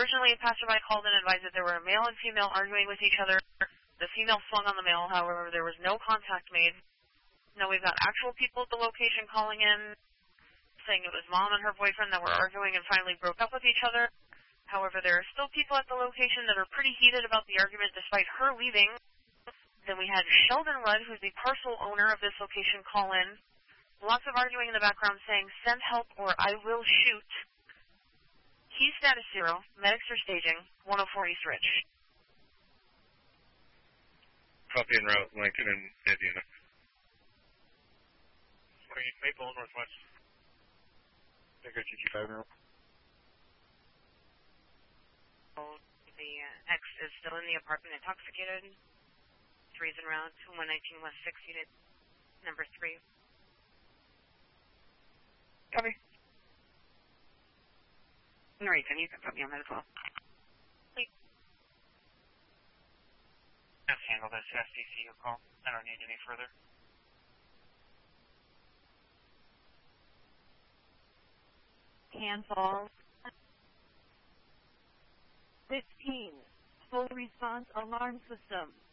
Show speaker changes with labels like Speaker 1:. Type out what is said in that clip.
Speaker 1: Unfortunately, a passerby called in and advised that there were a male and female arguing with each other. The female swung on the male, however, there was no contact made. Now we've got actual people at the location calling in, saying it was mom and her boyfriend that were arguing and finally broke up with each other. However, there are still people at the location that are pretty heated about the argument despite her leaving. Then we had Sheldon Rudd, who's the parcel owner of this location, call in. Lots of arguing in the background saying, send help or I will shoot. Key status 0. Medics are staging. 104 East Ridge.
Speaker 2: Copy en route, Lincoln and Indiana.
Speaker 3: Maple Northwest.
Speaker 2: Take a GT5 now.
Speaker 1: The X is still in the apartment intoxicated. 3's en route. 119 West 6 Unit. Number 3.
Speaker 4: Copy. Noreen, you can put me on that as well.
Speaker 3: Just handle this SDCU call. I don't need any further.
Speaker 5: Cancel. 15. Full response alarm system.